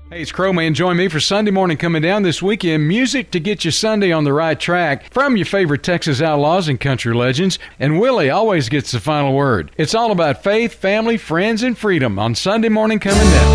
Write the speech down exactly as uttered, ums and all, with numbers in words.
Hey, it's Crow Man. Join me for Sunday Morning Coming Down this weekend. Music to get you Sunday on the right track from your favorite Texas outlaws and country legends. And Willie always gets the final word. It's all about faith, family, friends, and freedom on Sunday Morning Coming Down.